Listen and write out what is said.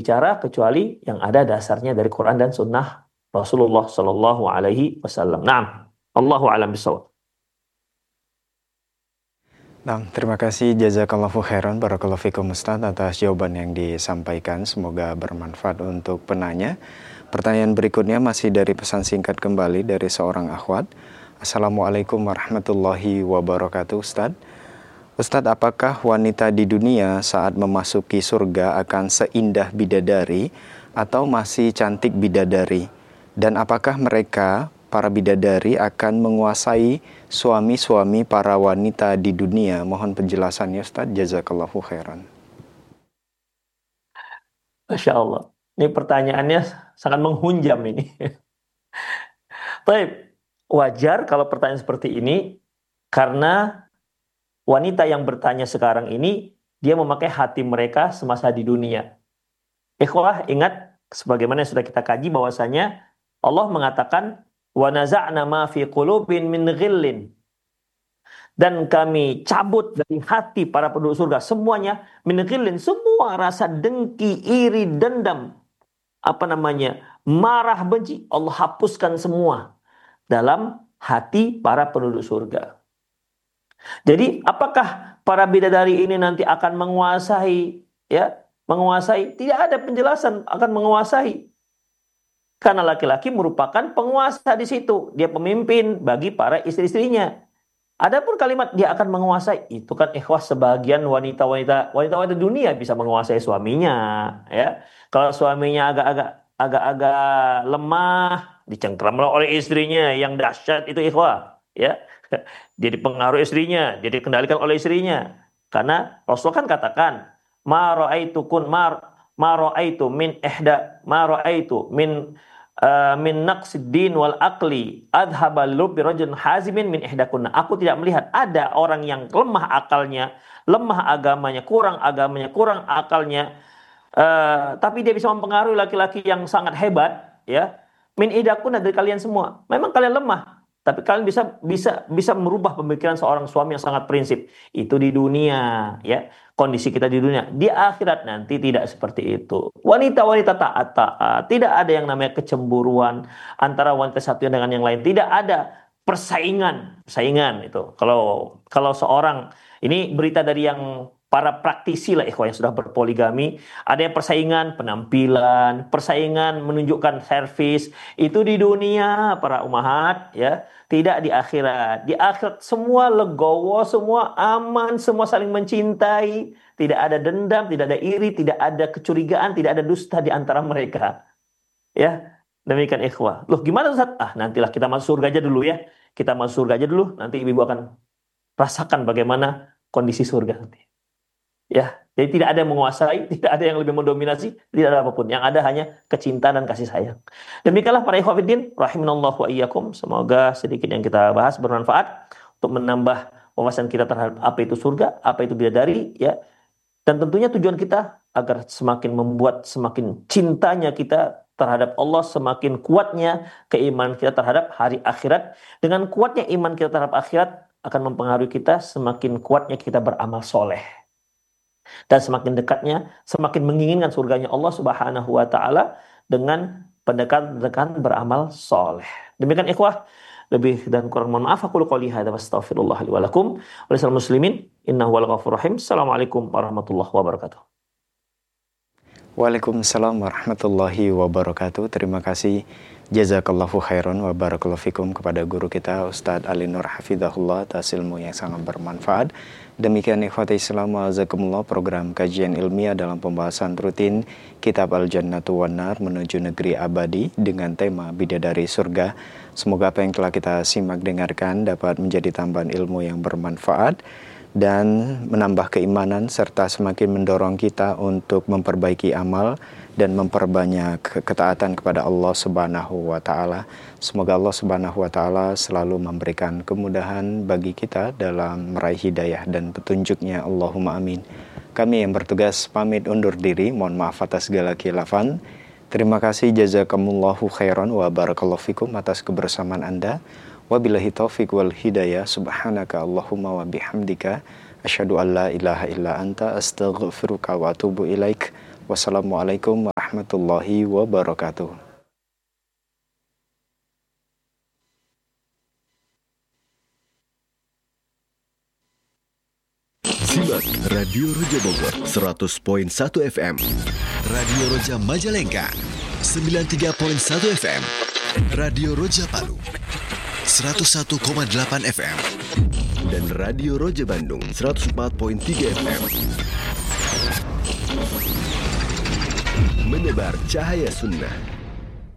bicara kecuali yang ada dasarnya dari Quran dan Sunnah Rasulullah Sallallahu Alaihi Wasallam. Naam, Allahu a'lam bishawab. Nah, terima kasih jazakallahu khairan barakallahu fikum Ustaz atas jawaban yang disampaikan. Semoga bermanfaat untuk penanya. Pertanyaan berikutnya masih dari pesan singkat kembali dari seorang akhwat. Assalamualaikum warahmatullahi wabarakatuh Ustaz. Ustaz, apakah wanita di dunia saat memasuki surga akan seindah bidadari atau masih cantik bidadari? Dan apakah mereka, para bidadari, akan menguasai suami-suami para wanita di dunia? Mohon penjelasannya Ustaz, jazakallahu khairan. Masya Allah, ini pertanyaannya sangat menghunjam ini. Baik, wajar kalau pertanyaan seperti ini karena wanita yang bertanya sekarang ini dia memakai hati mereka semasa di dunia. Ikhwah, ingat sebagaimana yang sudah kita kaji bahwasanya Allah mengatakan wa naza'na ma fi qulubin min ghillin, dan kami cabut dari hati para penduduk surga semuanya min ghillin, semua rasa dengki, iri, dendam, marah, benci, Allah hapuskan semua dalam hati para penduduk surga. Jadi apakah para bidadari ini nanti akan menguasai, ya, menguasai? Tidak ada penjelasan akan menguasai. Karena laki-laki merupakan penguasa di situ, dia pemimpin bagi para istri-istrinya. Adapun kalimat dia akan menguasai, itu kan ikhwah sebagian wanita-wanita dunia bisa menguasai suaminya, ya. Kalau suaminya agak-agak lemah, dicengkram oleh istrinya yang dahsyat itu ikhwah, ya. Jadi pengaruh istrinya, jadi dikendalikan oleh istrinya. Karena Rasul kan katakan, ma ra'aitu min naqsiddin wal aqli adhaba lubbi rajulin hazimin min ihdakunna. Aku tidak melihat ada orang yang lemah akalnya, lemah agamanya, kurang akalnya, tapi dia bisa mempengaruhi laki-laki yang sangat hebat, ya. Min ihdakunna, dari kalian semua. Memang kalian lemah, tapi kalian bisa merubah pemikiran seorang suami yang sangat prinsip. Itu di dunia, ya. Kondisi kita di dunia. Di akhirat nanti tidak seperti itu. Wanita-wanita taat, tidak ada yang namanya kecemburuan antara wanita satu dengan yang lain. Tidak ada persaingan itu. Kalau seorang, ini berita dari yang para praktisi lah ikhwan yang sudah berpoligami, ada yang persaingan penampilan, persaingan menunjukkan servis, itu di dunia para umahat, ya. Tidak di akhirat. Di akhirat semua legowo, semua aman, semua saling mencintai, tidak ada dendam, tidak ada iri, tidak ada kecurigaan, tidak ada dusta di antara mereka. Ya, demikian ikhwah. Loh, gimana Ustaz? Nantilah kita masuk surga aja dulu ya. Kita masuk surga aja dulu, nanti ibu akan rasakan bagaimana kondisi surga nanti. Ya, jadi tidak ada yang menguasai, tidak ada yang lebih mendominasi, tidak ada apapun. Yang ada hanya kecintaan dan kasih sayang. Demikianlah para ikhwah fiddin, rahimanallahu wa iyyakum. Semoga sedikit yang kita bahas bermanfaat untuk menambah wawasan kita terhadap apa itu surga, apa itu bidadari, ya. Dan tentunya tujuan kita agar semakin membuat semakin cintanya kita terhadap Allah, semakin kuatnya keimanan kita terhadap hari akhirat. Dengan kuatnya iman kita terhadap akhirat akan mempengaruhi kita, semakin kuatnya kita beramal soleh. Dan semakin dekatnya, semakin menginginkan surganya Allah Subhanahu wa taala dengan pendekatan beramal soleh. Demikian ikhwah, lebih dan kurang mohon maaf. Aku qouli hadza wastaghfirullah li wa lakum wa lisal muslimin innahu wal ghafurur rahim. Assalamualaikum warahmatullahi wabarakatuh. Waalaikumsalam warahmatullahi wabarakatuh. Terima kasih jazakallahu khairan wa barakallahu fikum kepada guru kita Ustadz Ali Nur Hafidahullah atas ilmu yang sangat bermanfaat. Demikian ikhwati Islam wa azakumullah, program kajian ilmiah dalam pembahasan rutin Kitab Al-Jannatu wan Nar menuju negeri abadi dengan tema Bidadari Surga. Semoga apa yang telah kita simak dengarkan dapat menjadi tambahan ilmu yang bermanfaat dan menambah keimanan serta semakin mendorong kita untuk memperbaiki amal dan memperbanyak ketaatan kepada Allah Subhanahu wa taala. Semoga Allah Subhanahu wa taala selalu memberikan kemudahan bagi kita dalam meraih hidayah dan petunjuknya. Allahumma amin. Kami yang bertugas pamit undur diri, mohon maaf atas segala khilafan. Terima kasih, jazakumullahu khairan wa barakallahu fikum atas kebersamaan Anda. Wabillahi taufiq wal hidayah. Subhanaka Allahumma wa bihamdika asyhadu an la ilaha illa anta astaghfiruka wa atubu ilaik. Wassalamualaikum warahmatullahi wabarakatuh. Simak Radio Roja Bogor 100.1 FM, Radio Roja Majalengka 93.1 FM, Radio Roja Palu 101,8 FM, dan Radio Roja Bandung 104.3 FM. Menebar cahaya sunnah.